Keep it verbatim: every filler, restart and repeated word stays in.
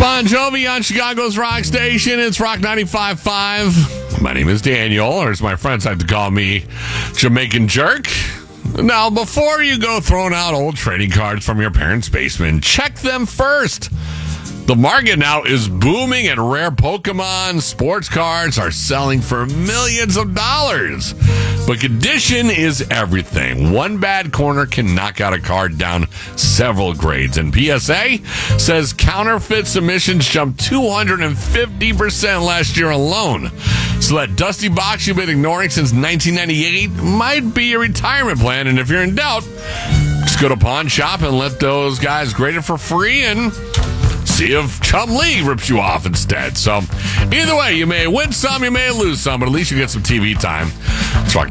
Bon Jovi on Chicago's Rock Station. It's Rock ninety-five point five. My name is Daniel, or as my friends like to call me, Jamaican Jerk. Now, before you go throwing out old trading cards from your parents' basement, check them first. The market now is booming, and rare Pokemon sports cards are selling for millions of dollars. But condition is everything. One bad corner can knock out a card down several grades. And P S A says counterfeit submissions jumped two hundred fifty percent last year alone. So that dusty box you've been ignoring since nineteen ninety-eight might be a retirement plan. And if you're in doubt, just go to Pawn Shop and let those guys grade it for free and see if Chum Lee rips you off instead. So either way, you may win some, you may lose some, but at least you get some T V time. It's Rock